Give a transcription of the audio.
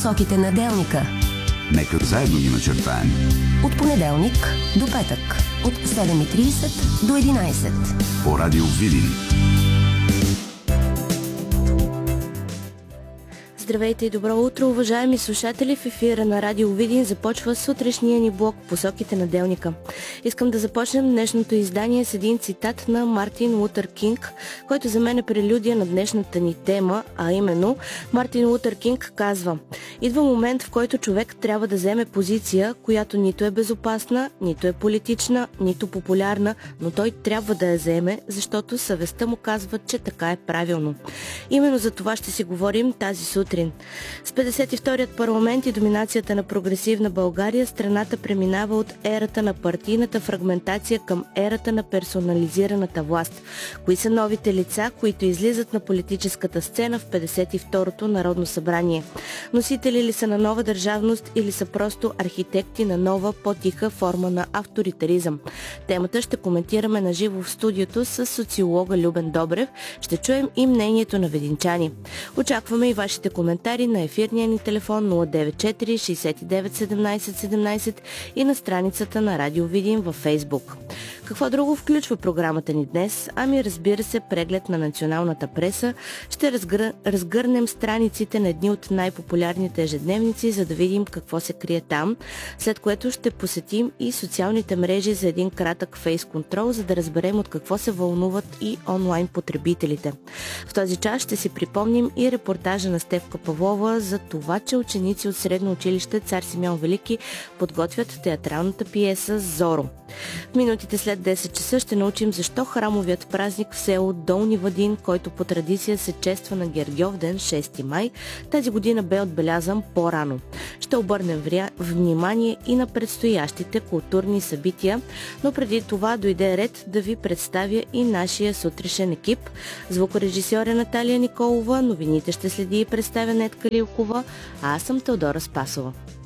посоките на делника. Нека заедно ги начертаем. От понеделник до петък. От 7:30 до 11. По радио Видин. Здравейте и добро утро, уважаеми слушатели! В ефира на Радио Видин започва сутрешния ни блок "Посоките на делника". Искам да започнем днешното издание с един цитат на Мартин Лутър Кинг, който за мен е прелюдия на днешната ни тема, а именно Мартин Лутър Кинг казва: "Идва момент, в който човек трябва да вземе позиция, която нито е безопасна, нито е политична, нито популярна, но той трябва да я вземе, защото съвестта му казва, че така е правилно." Именно за това ще си говорим тази сутрин. С 52-ят парламент и доминацията на прогресивна България, страната преминава от ерата на партийната фрагментация към ерата на персонализираната власт. Кои са новите лица, които излизат на политическата сцена в 52-то Народно събрание? Носители ли са на нова държавност или са просто архитекти на нова, по-тиха форма на авторитаризъм? Темата ще коментираме на живо в студиото с социолога Любен Добрев. Ще чуем и мнението на видинчани. Очакваме и вашите коментари на ефирния ни телефон 094 69 17 17 и на страницата на Радио Видин във Фейсбук. Какво друго включва програмата ни днес? Ами, разбира се, преглед на националната преса. Ще разгърнем страниците на едни от най-популярните ежедневници, за да видим какво се крие там, след което ще посетим и социалните мрежи за един кратък фейс-контрол, за да разберем от какво се вълнуват и онлайн потребителите. В този час ще си припомним и репортажа на Стефка Павлова за това, че ученици от средно училище Цар Симеон Велики подготвят театралната пиеса "Зоро". В минутите след 10 часа ще научим защо храмовият празник в село Долни Вадин, който по традиция се чества на Гергьов ден 6 май, тази година бе отбелязан по-рано. Ще обърнем внимание и на предстоящите културни събития, но преди това дойде ред да ви представя и нашия сутрешен екип. Звукорежисьор е Наталия Николова, новините ще следи и представя Нетка Лилкова, а аз съм Теодора Спасова.